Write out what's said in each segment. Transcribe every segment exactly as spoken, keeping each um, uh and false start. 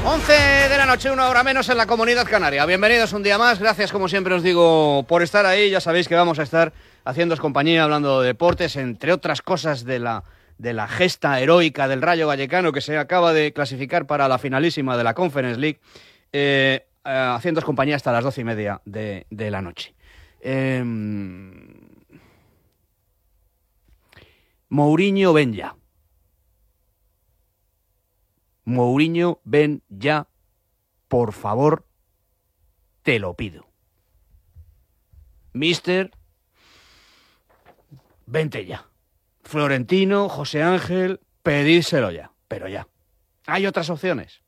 once de la noche, una hora menos en la Comunidad Canaria. Bienvenidos un día más. Gracias, como siempre os digo, por estar ahí. Ya sabéis que vamos a estar haciéndoos compañía, hablando de deportes, entre otras cosas de la, de la gesta heroica del Rayo Vallecano, que se acaba de clasificar para la finalísima de la Conference League, eh, eh, haciéndoos compañía hasta las doce y media de, de la noche. Eh, Mourinho, ven ya. Mourinho, ven ya, por favor, te lo pido. Mister, vente ya. Florentino, José Ángel, pedírselo ya, pero ya. ¿Hay otras opciones?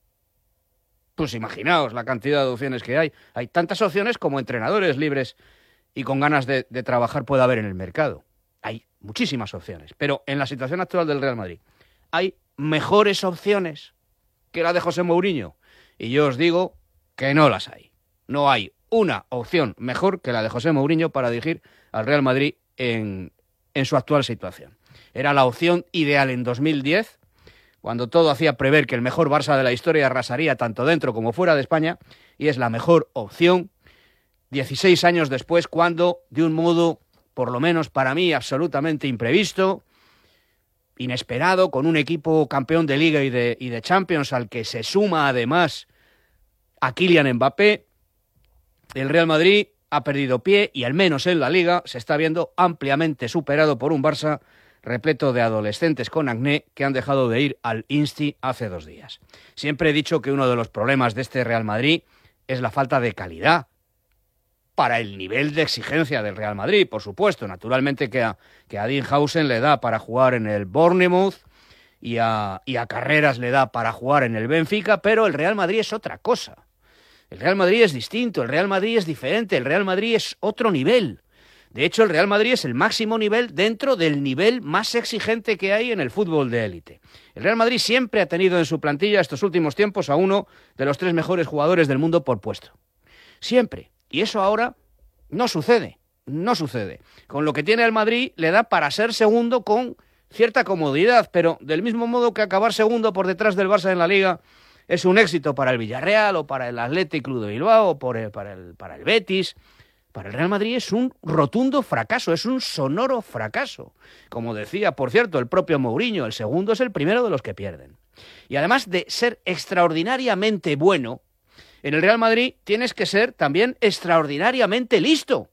Pues imaginaos la cantidad de opciones que hay. Hay tantas opciones como entrenadores libres y con ganas de, de trabajar puede haber en el mercado. Hay muchísimas opciones, pero en la situación actual del Real Madrid hay mejores opciones que la de José Mourinho. Y yo os digo que no las hay. No hay una opción mejor que la de José Mourinho para dirigir al Real Madrid en, en su actual situación. Era la opción ideal en dos mil diez, cuando todo hacía prever que el mejor Barça de la historia arrasaría tanto dentro como fuera de España, y es la mejor opción dieciséis años después, cuando, de un modo, por lo menos para mí, absolutamente imprevisto, inesperado, con un equipo campeón de Liga y de, y de Champions, al que se suma además a Kylian Mbappé, el Real Madrid ha perdido pie y al menos en la Liga se está viendo ampliamente superado por un Barça repleto de adolescentes con acné que han dejado de ir al Insti hace dos días. Siempre he dicho que uno de los problemas de este Real Madrid es la falta de calidad para el nivel de exigencia del Real Madrid, por supuesto. Naturalmente que a, que a Dinhausen le da para jugar en el Bournemouth y a, y a Carreras le da para jugar en el Benfica, pero el Real Madrid es otra cosa. El Real Madrid es distinto, el Real Madrid es diferente, el Real Madrid es otro nivel. De hecho, el Real Madrid es el máximo nivel dentro del nivel más exigente que hay en el fútbol de élite. El Real Madrid siempre ha tenido en su plantilla estos últimos tiempos a uno de los tres mejores jugadores del mundo por puesto. Siempre. Y eso ahora no sucede, no sucede. Con lo que tiene el Madrid le da para ser segundo con cierta comodidad, pero del mismo modo que acabar segundo por detrás del Barça en la Liga es un éxito para el Villarreal o para el Athletic Club de Bilbao o por el, para, el, para el Betis. Para el Real Madrid es un rotundo fracaso, es un sonoro fracaso. Como decía, por cierto, el propio Mourinho, el segundo es el primero de los que pierden. Y además de ser extraordinariamente bueno, en el Real Madrid tienes que ser también extraordinariamente listo.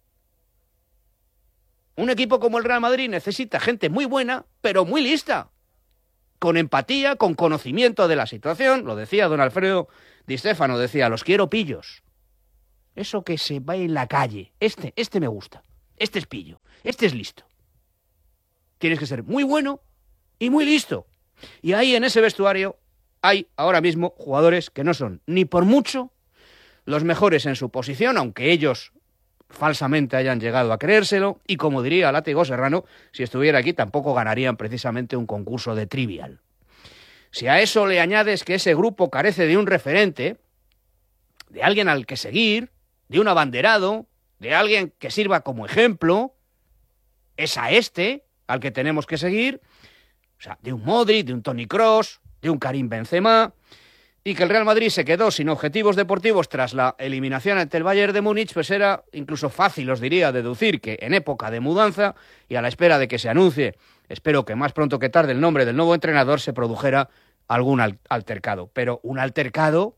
Un equipo como el Real Madrid necesita gente muy buena, pero muy lista. Con empatía, con conocimiento de la situación. Lo decía don Alfredo Di Stéfano, decía, los quiero pillos. Eso que se va en la calle. Este, este me gusta. Este es pillo. Este es listo. Tienes que ser muy bueno y muy listo. Y ahí en ese vestuario hay ahora mismo jugadores que no son ni por mucho los mejores en su posición, aunque ellos falsamente hayan llegado a creérselo, y como diría Látigo Serrano, si estuviera aquí tampoco ganarían precisamente un concurso de Trivial. Si a eso le añades que ese grupo carece de un referente, de alguien al que seguir, de un abanderado, de alguien que sirva como ejemplo, es a este al que tenemos que seguir, o sea, de un Modric, de un Toni Kroos, de un Karim Benzema, y que el Real Madrid se quedó sin objetivos deportivos tras la eliminación ante el Bayern de Múnich, pues era incluso fácil, os diría, deducir que en época de mudanza y a la espera de que se anuncie, espero que más pronto que tarde, el nombre del nuevo entrenador, se produjera algún altercado. Pero un altercado,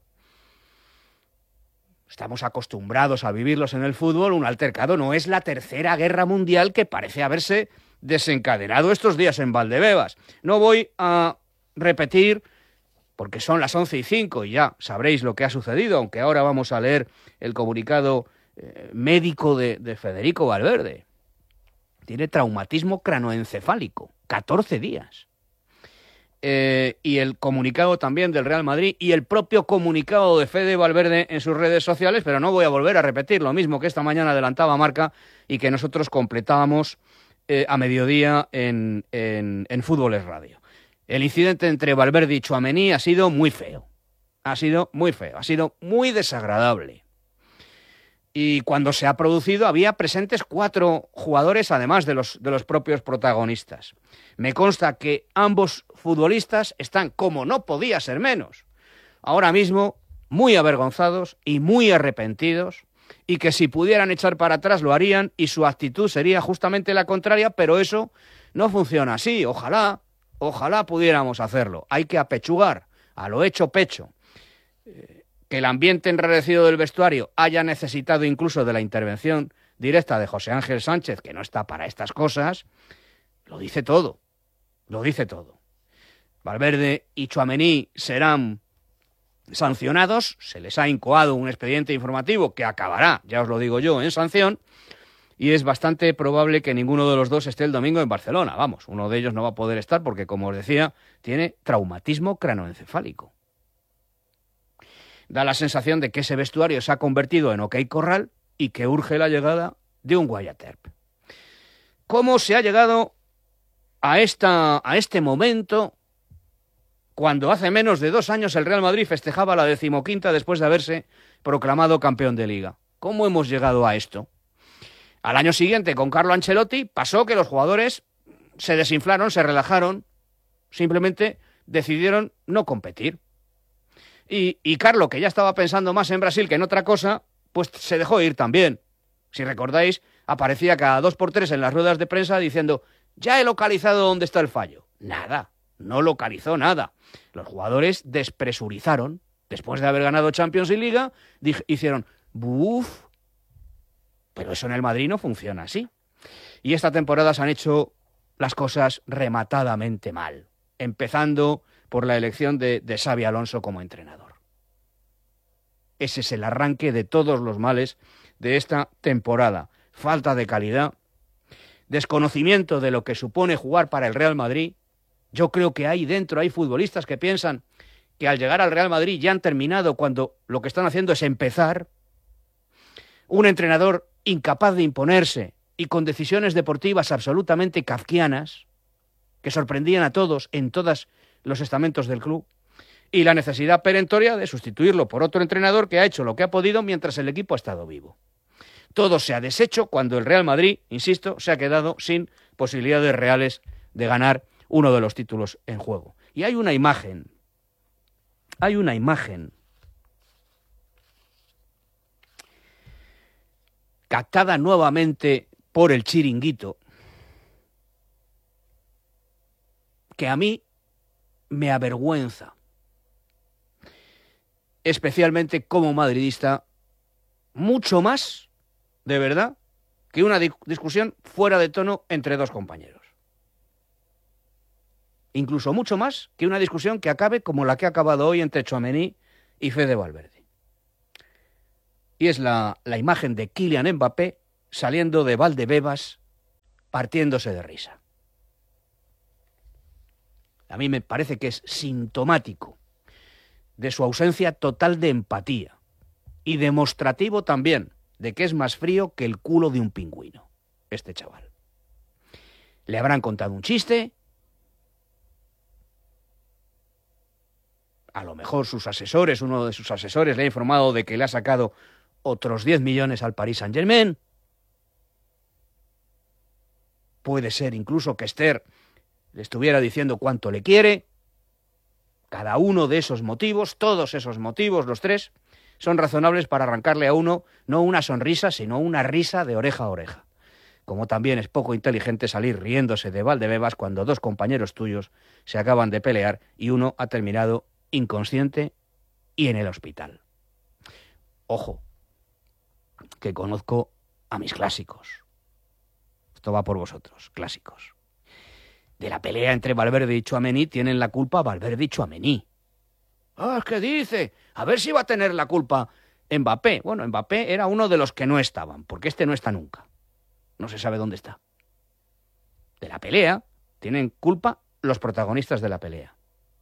estamos acostumbrados a vivirlos en el fútbol, un altercado no es la tercera guerra mundial que parece haberse desencadenado estos días en Valdebebas. No voy a repetir, porque son las once y cinco y ya sabréis lo que ha sucedido, aunque ahora vamos a leer el comunicado eh, médico de, de Federico Valverde. Tiene traumatismo cranoencefálico, catorce días. Eh, y el comunicado también del Real Madrid y el propio comunicado de Fede Valverde en sus redes sociales, pero no voy a volver a repetir lo mismo que esta mañana adelantaba Marca y que nosotros completábamos eh, a mediodía en, en, en Fútbol es Radio. El incidente entre Valverde y Tchouaméni ha sido muy feo. Ha sido muy feo, ha sido muy desagradable. Y cuando se ha producido había presentes cuatro jugadores, además de los, de los propios protagonistas. Me consta que ambos futbolistas están, como no podía ser menos, ahora mismo muy avergonzados y muy arrepentidos, y que si pudieran echar para atrás lo harían y su actitud sería justamente la contraria, pero eso no funciona así. Ojalá, ojalá pudiéramos hacerlo. Hay que apechugar a lo hecho pecho. Eh, que el ambiente enrarecido del vestuario haya necesitado incluso de la intervención directa de José Ángel Sánchez, que no está para estas cosas, lo dice todo, lo dice todo. Valverde y Tchouaméni serán sancionados, se les ha incoado un expediente informativo que acabará, ya os lo digo yo, en sanción, y es bastante probable que ninguno de los dos esté el domingo en Barcelona. Vamos, uno de ellos no va a poder estar porque, como os decía, tiene traumatismo cranoencefálico. Da la sensación de que ese vestuario se ha convertido en OK Corral y que urge la llegada de un Wyatt Earp. ¿Cómo se ha llegado a, esta, a este momento cuando hace menos de dos años el Real Madrid festejaba la decimoquinta después de haberse proclamado campeón de Liga? ¿Cómo hemos llegado a esto? Al año siguiente, con Carlo Ancelotti, pasó que los jugadores se desinflaron, se relajaron, simplemente decidieron no competir. Y, y Carlo, que ya estaba pensando más en Brasil que en otra cosa, pues se dejó ir también. Si recordáis, aparecía cada dos por tres en las ruedas de prensa diciendo: ya he localizado dónde está el fallo. Nada, no localizó nada. Los jugadores despresurizaron. Después de haber ganado Champions y Liga, dij- hicieron ¡buf! Pero eso en el Madrid no funciona así. Y esta temporada se han hecho las cosas rematadamente mal, empezando por la elección de, de Xabi Alonso como entrenador. Ese es el arranque de todos los males de esta temporada. Falta de calidad, desconocimiento de lo que supone jugar para el Real Madrid. Yo creo que ahí dentro hay futbolistas que piensan que al llegar al Real Madrid ya han terminado cuando lo que están haciendo es empezar. Un entrenador incapaz de imponerse y con decisiones deportivas absolutamente kafkianas que sorprendían a todos en todos los estamentos del club, y la necesidad perentoria de sustituirlo por otro entrenador que ha hecho lo que ha podido mientras el equipo ha estado vivo. Todo se ha deshecho cuando el Real Madrid, insisto, se ha quedado sin posibilidades reales de ganar uno de los títulos en juego. Y hay una imagen, hay una imagen captada nuevamente por el Chiringuito, que a mí me avergüenza, especialmente como madridista, mucho más, de verdad, que una di- discusión fuera de tono entre dos compañeros. Incluso mucho más que una discusión que acabe como la que ha acabado hoy entre Tchouaméni y Fede Valverde. Y es la, la imagen de Kylian Mbappé saliendo de Valdebebas partiéndose de risa. A mí me parece que es sintomático de su ausencia total de empatía y demostrativo también de que es más frío que el culo de un pingüino, este chaval. Le habrán contado un chiste, a lo mejor sus asesores, uno de sus asesores le ha informado de que le ha sacado otros diez millones al Paris Saint-Germain. Puede ser incluso que Esther le estuviera diciendo cuánto le quiere. Cada uno de esos motivos, todos esos motivos, los tres, son razonables para arrancarle a uno no una sonrisa, sino una risa de oreja a oreja. Como también es poco inteligente salir riéndose de Valdebebas cuando dos compañeros tuyos se acaban de pelear y uno ha terminado inconsciente y en el hospital. Ojo, que conozco a mis clásicos. Esto va por vosotros, clásicos. De la pelea entre Valverde y Tchouaméni tienen la culpa Valverde y Tchouaméni. Ah, ¿qué dice? A ver si va a tener la culpa Mbappé. Bueno, Mbappé era uno de los que no estaban, porque este no está nunca. No se sabe dónde está. De la pelea tienen culpa los protagonistas de la pelea.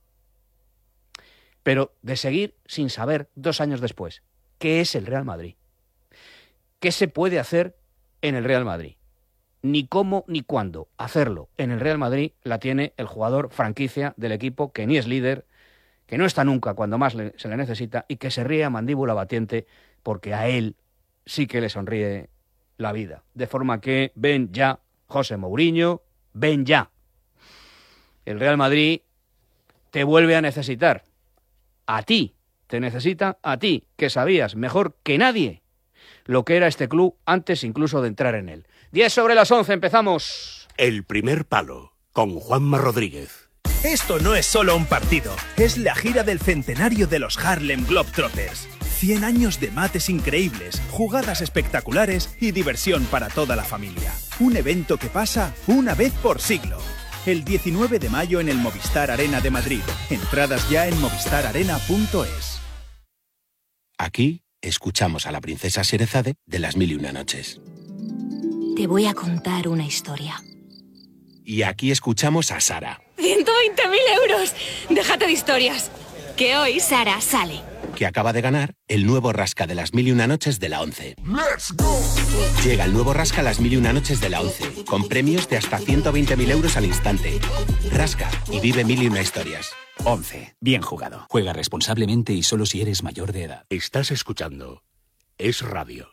Pero de seguir sin saber, dos años después, qué es el Real Madrid. ¿Qué se puede hacer en el Real Madrid? Ni cómo ni cuándo hacerlo en el Real Madrid la tiene el jugador franquicia del equipo, que ni es líder, que no está nunca cuando más le, se le necesita y que se ríe a mandíbula batiente porque a él sí que le sonríe la vida. De forma que ven ya, José Mourinho, ven ya. El Real Madrid te vuelve a necesitar. A ti, Te necesita a ti, que sabías mejor que nadie lo que era este club antes incluso de entrar en él. diez sobre las once, empezamos. El primer palo, con Juanma Rodríguez. Esto no es solo un partido, es la gira del centenario de los Harlem Globetrotters. cien años de mates increíbles, jugadas espectaculares y diversión para toda la familia. Un evento que pasa una vez por siglo. El diecinueve de mayo en el Movistar Arena de Madrid. Entradas ya en movistar arena punto es. Aquí escuchamos a la princesa Sherezade de Las Mil y Una Noches. Te voy a contar una historia. Y aquí escuchamos a Sara, ¡ciento veinte mil euros! Déjate de historias. Que hoy Sara sale. que acaba de ganar el nuevo Rasca de Las Mil y Una Noches de la ONCE. Llega el nuevo Rasca Las Mil y Una Noches de la ONCE, con premios de hasta ciento veinte mil euros al instante. Rasca y vive mil y una historias. once. Bien jugado. Juega responsablemente y solo si eres mayor de edad. Estás escuchando Es Radio.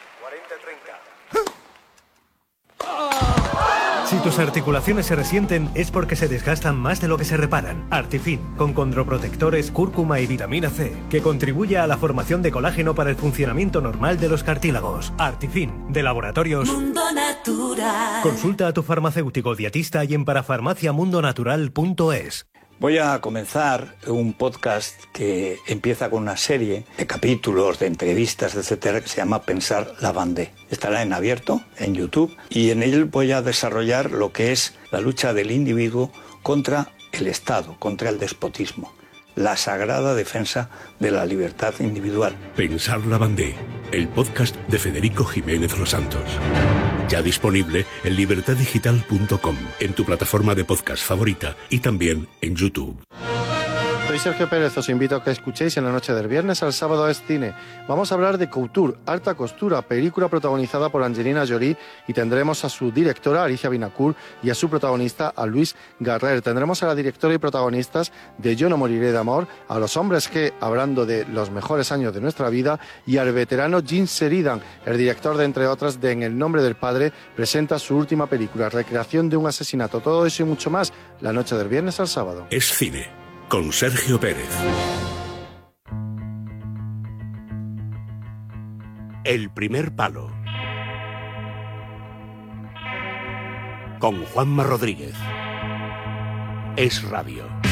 Si tus articulaciones se resienten es porque se desgastan más de lo que se reparan. Artifin, con condroprotectores, cúrcuma y vitamina C, que contribuye a la formación de colágeno para el funcionamiento normal de los cartílagos. Artifin, de Laboratorios Mundo Natural. Consulta a tu farmacéutico dietista y en parafarmacia mundo natural punto es. Voy a comenzar un podcast que empieza con una serie de capítulos, de entrevistas, etcétera, que se llama Pensar la Bandé. Estará en abierto, en YouTube, y en él voy a desarrollar lo que es la lucha del individuo contra el Estado, contra el despotismo, la sagrada defensa de la libertad individual. Pensar la Bandé, el podcast de Federico Jiménez Los Santos. Ya disponible en libertad digital punto com, en tu plataforma de podcast favorita y también en YouTube. Soy Sergio Pérez, os invito a que escuchéis en la noche del viernes al sábado es cine. Vamos a hablar de Couture, Alta Costura, película protagonizada por Angelina Jolie, y tendremos a su directora, Alicia Binacur, y a su protagonista, a Luis Garrer. Tendremos a la directora y protagonistas de Yo no moriré de amor, a los hombres que, hablando de los mejores años de nuestra vida, y al veterano Gene Sheridan, el director de, entre otras, de En el nombre del padre, presenta su última película, recreación de un asesinato. Todo eso y mucho más, la noche del viernes al sábado. Es cine, con Sergio Pérez. El primer palo, con Juanma Rodríguez. Es Radio.